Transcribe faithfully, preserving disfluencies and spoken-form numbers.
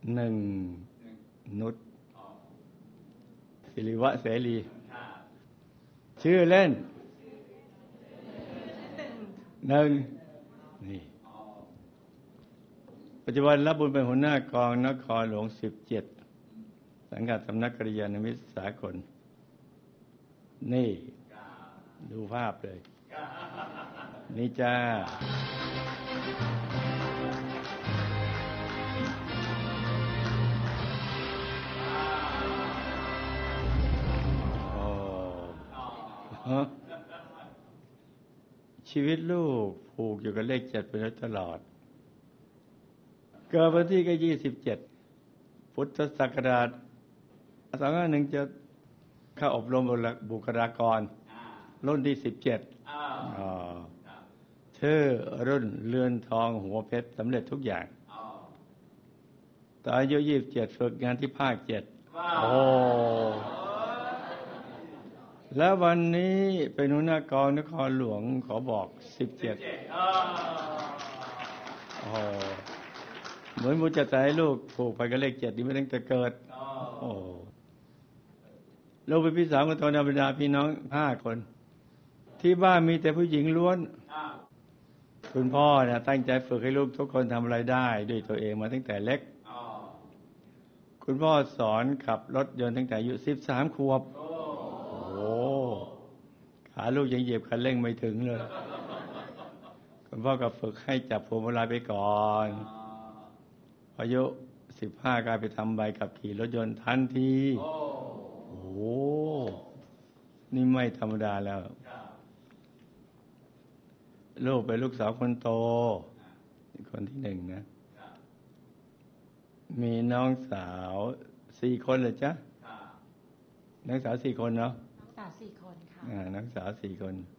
หนึ่งนุชสิริวะเสรีชื่อเล่นหนึ่งนี่ปัจจุบันรับบุญเป็นหัวหน้ากองนครหลวงสิบเจ็ดสังกัดสำนักกัลยาณมิตรสากลนี่ดูภาพเลยนี่จ้าชีวิตลูกผูกอยู่กับเลขเจ็ดไปตลอดเกิดวันที่ก็ยี่สิบเจ็ดพุทธศักราชสองห้าหนึ่งจะเข้าอบรมบุคลากรรุ่นที่สิบเจ็ดชื่อรุ่นเรือนทองหัวเพชรสำเร็จทุกอย่างตอนอายุยี่สิบเจ็ดฝึกงานที่ภาคเจ็ดโอ้แล้ววันนี้เป็นหัวหน้ากองนครหลวงขอบอกสิบเจ็ดโอ้เหมือนมุจจะให้ลูกผูกไปกับเลขเจ็ดนี่ไม่ตั้งแต่เกิดโอ้ลูกเป็นพี่สาวของตอนบรรดาพี่น้องห้าคนที่บ้านมีแต่ผู้หญิงล้วนคุณพ่อเนี่ยตั้งใจฝึกให้ลูกทุกคนทำอะไรได้ด้วยตัวเองมาตั้งแต่เล็กคุณพ่อสอนขับรถยนต์ตั้งแต่อายุสิบสามขวบโอ้ขาลูกยังเหยียบคันเร่งไม่ถึงเลยคุณพ่อก็ฝึกให้จับพวงมาลัยไปก่อนอายุสิบห้ากลายไปทำใบขับขี่รถยนต์ทันทีโอ้นี่ไม่ธรรมดาแล้วลูกเป็นลูกสาวคนโตคนที่หนึ่งนะมีน้องสาวสี่คนเลยจ้ะน้องสาวสี่คนเนาะน้องสาวสี่คนค่ะอ่าน้องสาวสี่คน